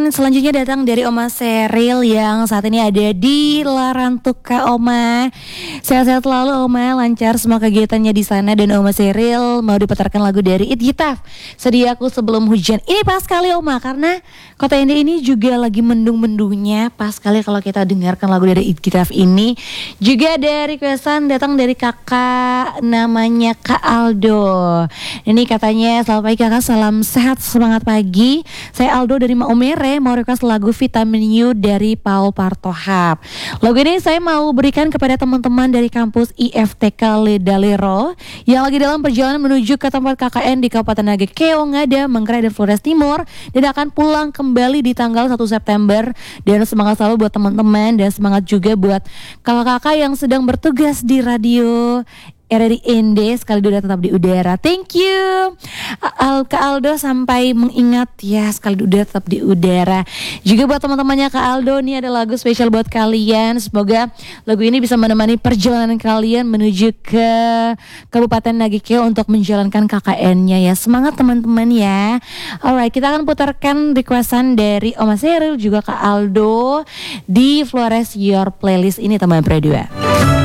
selanjutnya datang dari Oma Seril yang saat ini ada di Larantuka. Oma, sehat-sehat selalu Oma, lancar semua kegiatannya di sana. Dan Oma Seril mau diputarkan lagu dari It Gitaf, Sediaku Sebelum Hujan. Ini pas sekali Oma, karena Kota Indah ini juga lagi mendung-mendungnya. Pas sekali kalau kita dengarkan lagu dari It Gitaf ini. Juga ada requestan datang dari kakak namanya Kak Aldo. Ini katanya, selamat pagi kakak, salam sehat, semangat pagi. Saya Aldo dari Maumere, mau request lagu Vitamin You dari Paul Partohap. Lagu ini saya mau berikan kepada teman-teman dari kampus IFTK Ledalero yang lagi dalam perjalanan menuju ke tempat KKN di Kabupaten Nagekeo, Ngada, Manggarai dan Flores Timur, dan akan pulang kembali di tanggal 1 September. Dan semangat selalu buat teman-teman dan semangat juga buat kakak-kakak yang sedang bertugas di radio RRI Ende, sekali dua tetap di udara. Thank you Kak Aldo, sampai mengingat ya, sekali dua tetap di udara. Juga buat teman-temannya Kak Aldo, nih ada lagu spesial buat kalian. Semoga lagu ini bisa menemani perjalanan kalian menuju ke Kabupaten Nagekeo untuk menjalankan KKN-nya ya. Semangat teman-teman ya. Alright, kita akan putarkan requestan dari Oma Seril juga Kak Aldo di Flores Your Playlist ini teman berdua.